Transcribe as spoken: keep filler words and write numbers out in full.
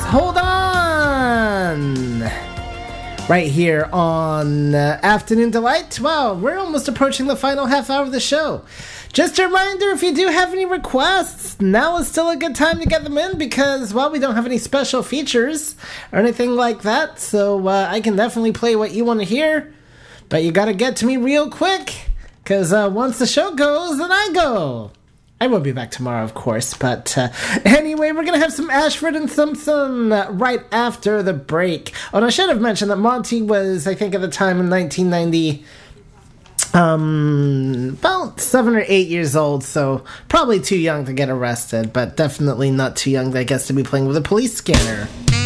Hold On! Right here on uh, Afternoon Delight. Wow, we're almost approaching the final half hour of the show. Just a reminder, if you do have any requests, now is still a good time to get them in because, well, we don't have any special features or anything like that, so uh, I can definitely play what you want to hear, but you gotta get to me real quick, because uh, once the show goes, then I go. I will be back tomorrow, of course, but uh, anyway, we're going to have some Ashford and Simpson uh, right after the break. Oh, and I should have mentioned that Monty was, I think at the time in nineteen ninety, um, about seven or eight years old, so probably too young to get arrested, but definitely not too young, I guess, to be playing with a police scanner.